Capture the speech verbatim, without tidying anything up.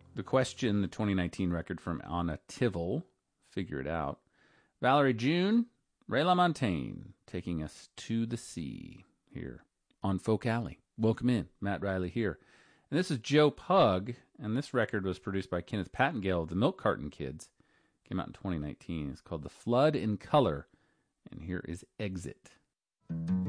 The Question, the twenty nineteen record from Anna Tivel, Figure It Out. Valerie June, Ray LaMontagne, taking us to the sea here on Folk Alley. Welcome in, Matt Riley here. And this is Joe Pug, and this record was produced by Kenneth Pattingale of the Milk Carton Kids. Came out in twenty nineteen. It's called The Flood in Color, and here is Exit.